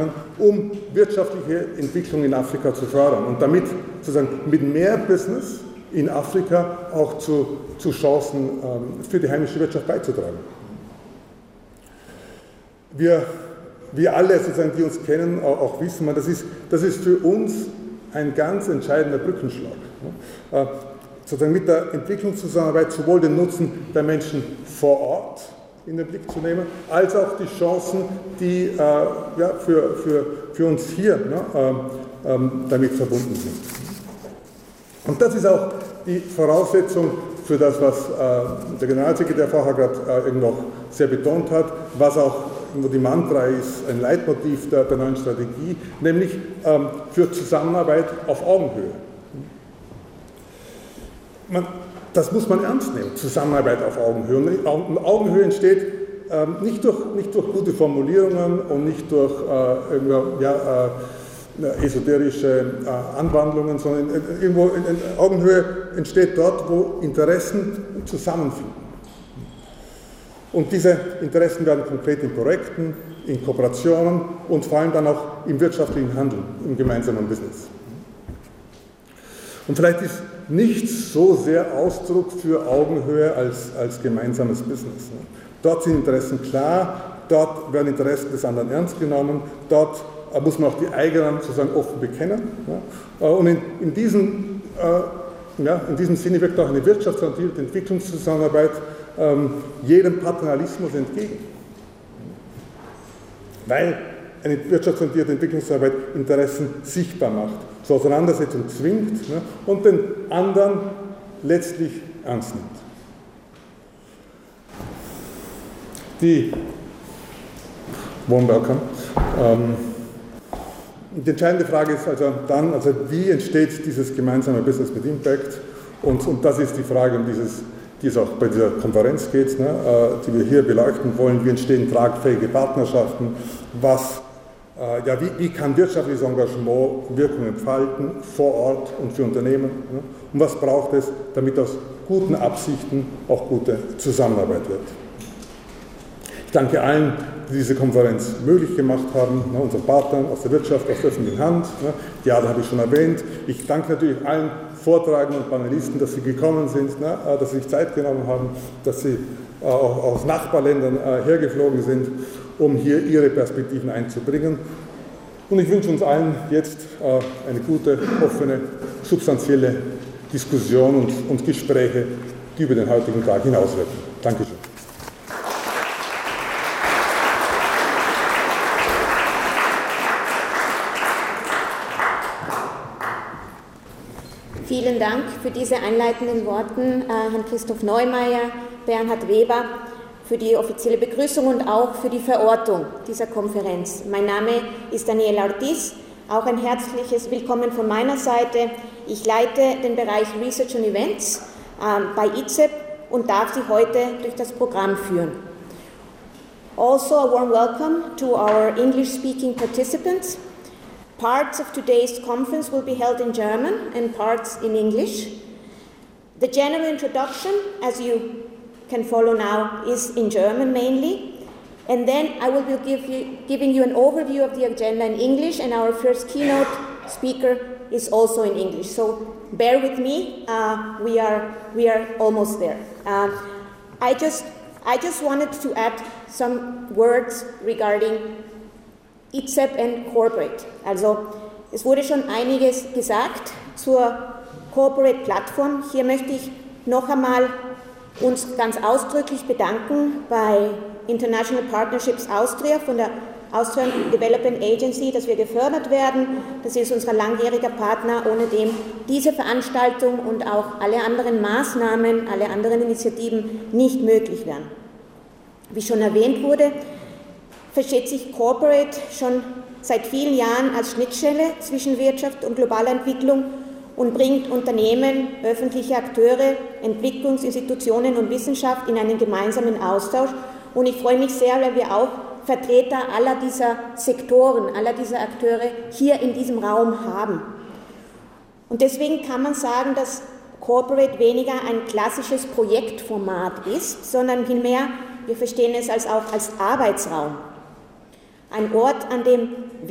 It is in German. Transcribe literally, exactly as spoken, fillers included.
können, um wirtschaftliche Entwicklung in Afrika zu fördern und damit sozusagen mit mehr Business in Afrika auch zu, zu Chancen ähm, für die heimische Wirtschaft beizutragen. Wir, wir alle, sozusagen, die uns kennen, auch, auch wissen, das ist, das ist für uns ein ganz entscheidender Brückenschlag. Äh, sozusagen mit der Entwicklungszusammenarbeit sowohl den Nutzen der Menschen vor Ort in den Blick zu nehmen, als auch die Chancen, die äh, ja, für, für, für uns hier ne, äh, äh, damit verbunden sind. Und das ist auch die Voraussetzung für das, was äh, der Generalsekretär vorher gerade äh, noch sehr betont hat, was auch wo die Mantra ist, ein Leitmotiv der, der neuen Strategie, nämlich ähm, für Zusammenarbeit auf Augenhöhe. Man, das muss man ernst nehmen, Zusammenarbeit auf Augenhöhe. Und Augenhöhe entsteht ähm, nicht, durch, nicht durch gute Formulierungen und nicht durch äh, ja, äh, esoterische äh, Anwandlungen, sondern irgendwo in, in Augenhöhe entsteht dort, wo Interessen zusammenfinden. Und diese Interessen werden konkret in Projekten, in Kooperationen und vor allem dann auch im wirtschaftlichen Handeln, im gemeinsamen Business. Und vielleicht ist nichts so sehr Ausdruck für Augenhöhe als, als gemeinsames Business. Dort sind Interessen klar, dort werden Interessen des anderen ernst genommen, dort muss man auch die eigenen sozusagen offen bekennen. Und in, in, diesem, ja, in diesem Sinne wirkt auch eine wirtschaftsorientierte Entwicklungszusammenarbeit ähm, jedem Paternalismus entgegen. Weil eine wirtschaftsorientierte Entwicklungsarbeit Interessen sichtbar macht, zur Auseinandersetzung zwingt, ne, und den anderen letztlich ernst nimmt. Die Warm Welcome. Ähm, die entscheidende Frage ist also dann, also wie entsteht dieses gemeinsame Business mit Impact? Und, und das ist die Frage, um dieses, die es auch bei dieser Konferenz geht, ne, äh, die wir hier beleuchten wollen. Wie entstehen tragfähige Partnerschaften? Was Ja, wie, wie kann wirtschaftliches Engagement Wirkung entfalten, vor Ort und für Unternehmen? Ne? Und was braucht es, damit aus guten Absichten auch gute Zusammenarbeit wird? Ich danke allen, die diese Konferenz möglich gemacht haben, ne, unseren Partnern aus der Wirtschaft, aus der öffentlichen Hand. Ne? Die alle habe ich schon erwähnt. Ich danke natürlich allen Vortragenden und Panelisten, dass sie gekommen sind, ne? Dass sie sich Zeit genommen haben, dass sie äh, auch aus Nachbarländern äh, hergeflogen sind, um hier ihre Perspektiven einzubringen. Und ich wünsche uns allen jetzt äh, eine gute, offene, substanzielle Diskussion und, und Gespräche, die über den heutigen Tag hinauswirken. Dankeschön. Vielen Dank für diese einleitenden Worte, äh, Herrn Christoph Neumeier, Bernhard Weber, für die offizielle Begrüßung und auch für die Verortung dieser Konferenz. Mein Name ist Daniela Ortiz, auch ein herzliches Willkommen von meiner Seite. Ich leite den Bereich Research and Events ähm, bei I Z E P und darf Sie heute durch das Programm führen. Also a warm welcome to our English-speaking participants. Parts of today's conference will be held in German and parts in English. The general introduction, as you can follow now, is in German mainly, and then I will be give you, giving you an overview of the agenda in English, and our first keynote speaker is also in English, so bear with me, uh, we are we are almost there. Uh, I just I just wanted to add some words regarding I Z E P and Corporate. Also es wurde schon einiges gesagt zur Corporate Plattform. Hier möchte ich noch einmal uns ganz ausdrücklich bedanken bei International Partnerships Austria von der Austrian Development Agency, dass wir gefördert werden. Das ist unser langjähriger Partner, ohne dem diese Veranstaltung und auch alle anderen Maßnahmen, alle anderen Initiativen nicht möglich wären. Wie schon erwähnt wurde, versteht sich Corporate schon seit vielen Jahren als Schnittstelle zwischen Wirtschaft und globaler Entwicklung und bringt Unternehmen, öffentliche Akteure, Entwicklungsinstitutionen und Wissenschaft in einen gemeinsamen Austausch. Und ich freue mich sehr, weil wir auch Vertreter aller dieser Sektoren, aller dieser Akteure hier in diesem Raum haben. Und deswegen kann man sagen, dass Corporate weniger ein klassisches Projektformat ist, sondern vielmehr, wir verstehen es als auch als Arbeitsraum. Ein Ort, an dem